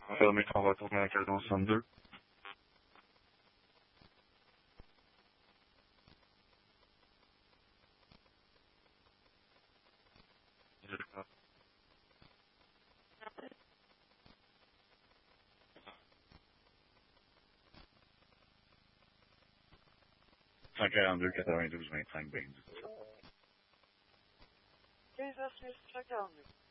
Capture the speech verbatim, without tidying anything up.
Fermé, on va tourner à quatorze soixante-deux. cent quarante-deux, quatre-vingt-douze, vingt-cinq, vingt-dix. quinze heures six, cent quarante-deux.